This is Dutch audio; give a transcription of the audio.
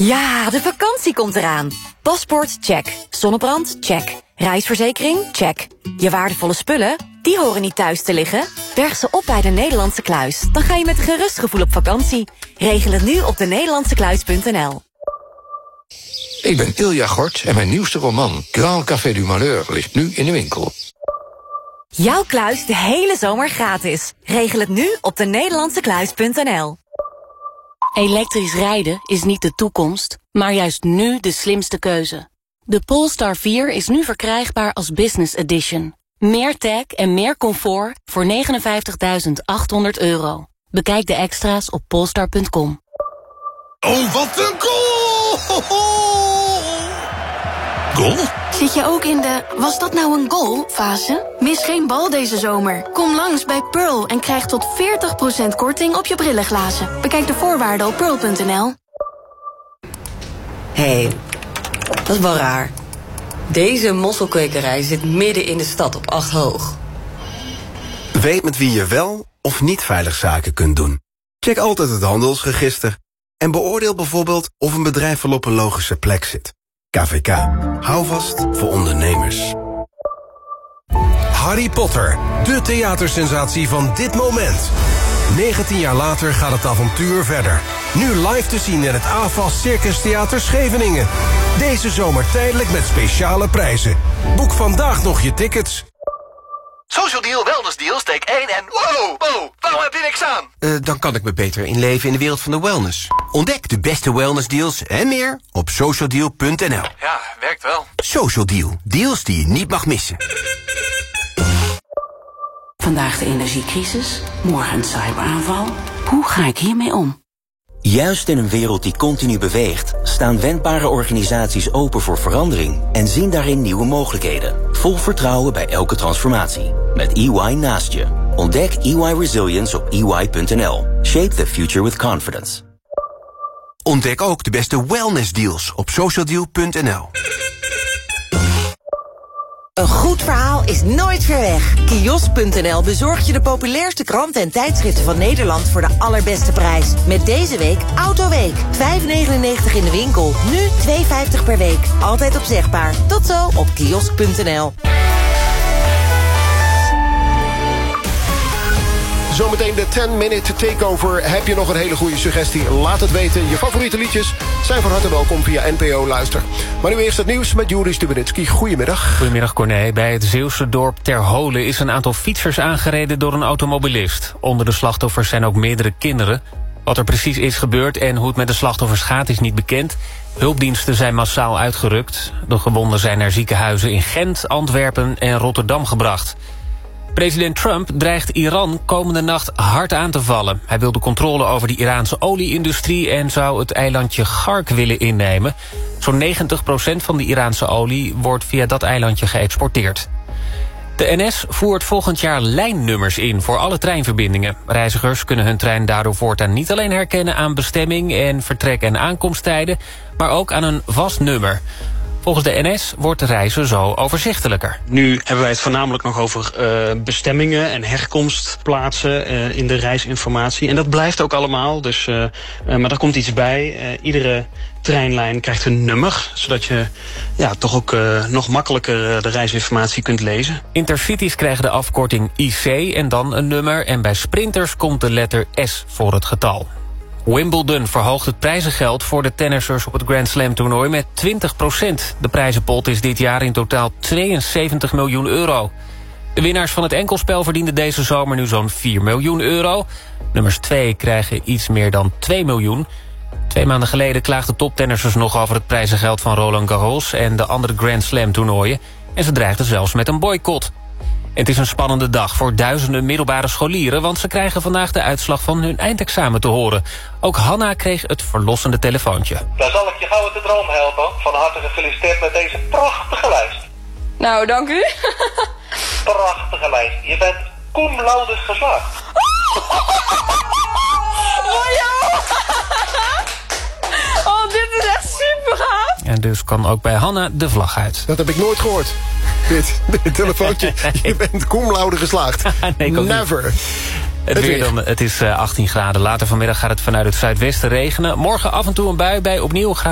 Ja, de vakantie komt eraan. Paspoort, check. Zonnebrand, check. Reisverzekering, check. Je waardevolle spullen, die horen niet thuis te liggen. Berg ze op bij de Nederlandse Kluis. Dan ga je met een gerust gevoel op vakantie. Regel het nu op denederlandsekluis.nl. Ik ben Ilja Gort en mijn nieuwste roman Grand Café du Malheur ligt nu in de winkel. Jouw kluis de hele zomer gratis. Regel het nu op denederlandsekluis.nl. Elektrisch rijden is niet de toekomst, maar juist nu de slimste keuze. De Polestar 4 is nu verkrijgbaar als Business Edition. Meer tech en meer comfort voor €59.800. Bekijk de extra's op polestar.com. Oh, wat een goal! Goal? Zit je ook in de "was dat nou een goal" fase? Mis geen bal deze zomer. Kom langs bij Pearl en krijg tot 40% korting op je brillenglazen. Bekijk de voorwaarden op pearl.nl. Hé, dat is wel raar. Deze mosselkwekerij zit midden in de stad op 8 hoog. Weet met wie je wel of niet veilig zaken kunt doen. Check altijd het handelsregister. En beoordeel bijvoorbeeld of een bedrijf wel op een logische plek zit. KVK. Hou vast voor ondernemers. Harry Potter, de theatersensatie van dit moment. 19 jaar later gaat het avontuur verder. Nu live te zien in het AFAS Circus Theater Scheveningen. Deze zomer tijdelijk met speciale prijzen. Boek vandaag nog je tickets. Social Deal, Wellness Deal, steek 1 en... Wow, waarom heb je niks aan? Dan kan ik me beter inleven in de wereld van de wellness. Ontdek de beste wellness deals en meer op socialdeal.nl. Ja, werkt wel. Social Deal, deals die je niet mag missen. Vandaag de energiecrisis, morgen een cyberaanval. Hoe ga ik hiermee om? Juist in een wereld die continu beweegt, staan wendbare organisaties open voor verandering en zien daarin nieuwe mogelijkheden. Vol vertrouwen bij elke transformatie. Met EY naast je. Ontdek EY Resilience op EY.nl. Shape the future with confidence. Ontdek ook de beste wellness deals op socialdeal.nl. Een goed verhaal is nooit ver weg. Kiosk.nl bezorgt je de populairste kranten en tijdschriften van Nederland voor de allerbeste prijs. Met deze week Autoweek. €5,99 in de winkel. Nu €2,50 per week. Altijd opzegbaar. Tot zo op kiosk.nl. Zometeen de 10-minute takeover. Heb je nog een hele goede suggestie? Laat het weten. Je favoriete liedjes zijn van harte welkom via NPO Luister. Maar nu eerst het nieuws met Juri Stubenitski. Goedemiddag. Goedemiddag Corné. Bij het Zeeuwse dorp Ter Holen is een aantal fietsers aangereden door een automobilist. Onder de slachtoffers zijn ook meerdere kinderen. Wat er precies is gebeurd en hoe het met de slachtoffers gaat is niet bekend. Hulpdiensten zijn massaal uitgerukt. De gewonden zijn naar ziekenhuizen in Gent, Antwerpen en Rotterdam gebracht. President Trump dreigt Iran komende nacht hard aan te vallen. Hij wil de controle over de Iraanse olie-industrie en zou het eilandje Gark willen innemen. Zo'n 90% van de Iraanse olie wordt via dat eilandje geëxporteerd. De NS voert volgend jaar lijnnummers in voor alle treinverbindingen. Reizigers kunnen hun trein daardoor voortaan niet alleen herkennen aan bestemming en vertrek- en aankomsttijden, maar ook aan een vast nummer. Volgens de NS wordt de reizen zo overzichtelijker. Nu hebben wij het voornamelijk nog over bestemmingen en herkomstplaatsen in de reisinformatie. En dat blijft ook allemaal, dus, maar er komt iets bij. Iedere treinlijn krijgt een nummer, zodat je toch ook nog makkelijker de reisinformatie kunt lezen. Intercities krijgen de afkorting IC en dan een nummer. En bij sprinters komt de letter S voor het getal. Wimbledon verhoogt het prijzengeld voor de tennissers op het Grand Slam toernooi met 20%. De prijzenpot is dit jaar in totaal €72 miljoen. De winnaars van het enkelspel verdienden deze zomer nu zo'n €4 miljoen. Nummers 2 krijgen iets meer dan €2 miljoen. 2 maanden geleden klaagden toptennissers nog over het prijzengeld van Roland Garros en de andere Grand Slam toernooien. En ze dreigden zelfs met een boycott. Het is een spannende dag voor duizenden middelbare scholieren, want ze krijgen vandaag de uitslag van hun eindexamen te horen. Ook Hanna kreeg het verlossende telefoontje. Dan zal ik je gauw uit de droom helpen. Van harte gefeliciteerd met deze prachtige lijst. Nou, dank u. Prachtige lijst. Je bent cum laude geslaagd. Oh ja! Oh, dit is echt super gaaf. En dus kan ook bij Hanna de vlag uit. Dat heb ik nooit gehoord. Dit telefoontje. Je bent cum laude geslaagd. Nee, never. Het weer dan, het is 18 graden. Later vanmiddag gaat het vanuit het zuidwesten regenen. Morgen af en toe een bui bij opnieuw